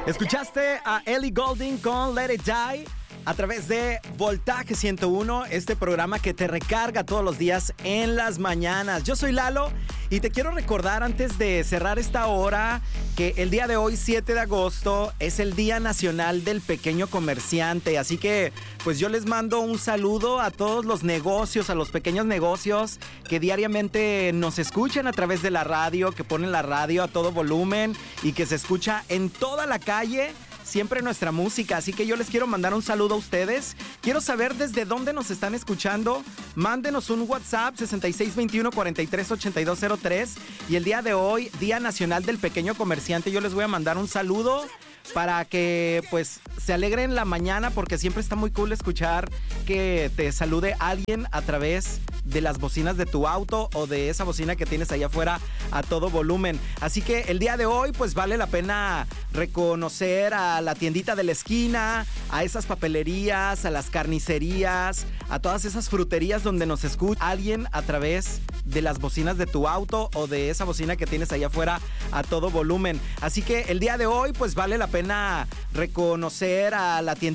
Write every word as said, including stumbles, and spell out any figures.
Escuchaste a Ellie Goulding con Let It Die a través de Voltaje ciento uno, este programa que te recarga todos los días en las mañanas. Yo soy Lalo y te quiero recordar antes de cerrar esta hora que el día de hoy, siete de agosto, es el Día Nacional del Pequeño Comerciante. Así que pues yo les mando un saludo a todos los negocios, a los pequeños negocios que diariamente nos escuchan a través de la radio, que ponen la radio a todo volumen y que se escucha en toda la calle siempre nuestra música, así que yo les quiero mandar un saludo a ustedes. Quiero saber desde dónde nos están escuchando. Mándenos un WhatsApp sesenta y seis veintiuno cuarenta y tres ochenta y dos cero tres. Y el día de hoy, Día Nacional del Pequeño Comerciante, yo les voy a mandar un saludo para que pues se alegren la mañana, porque siempre está muy cool escuchar que te salude alguien a través de las bocinas de tu auto o de esa bocina que tienes allá afuera a todo volumen. Así que el día de hoy pues vale la pena reconocer a la tiendita de la esquina, a esas papelerías, a las carnicerías, a todas esas fruterías donde nos escucha alguien a través de las bocinas de tu auto o de esa bocina que tienes allá afuera a todo volumen. Así que el día de hoy pues vale la pena reconocer a la tiendita